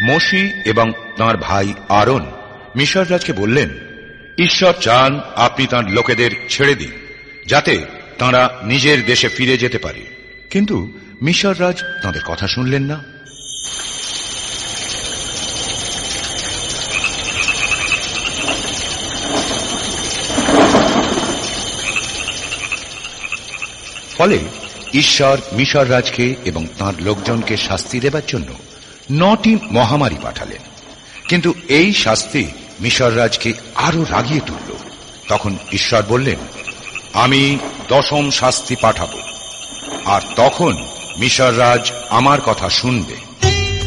মোশি এবং তাঁর ভাই আরন মিশর রাজকে বললেন, ঈশ্বর চান আপনি তাঁর লোকেদের ছেড়ে দিন, যাতে তাঁরা নিজের দেশে ফিরে যেতে পারে। কিন্তু মিশর রাজ তাঁদের কথা শুনলেন না। ফলে ঈশ্বর মিশর রাজকে এবং তাঁর লোকজনকে শাস্তি দেবার জন্য 9টি মহামারী পাঠালেন। কিন্তু এই শাস্তি মিশর রাজকে আরো রাগিয়ে তুলল। তখন ঈশ্বর বললেন, আমি 10ম শাস্তি পাঠাবো, আর তখন মিশর রাজ আমার কথা শুনবে।